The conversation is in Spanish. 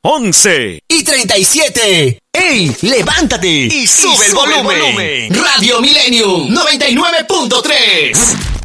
11 y 37. ¡Ey! ¡Levántate! Y sube el volumen. Radio Millennium 99.3.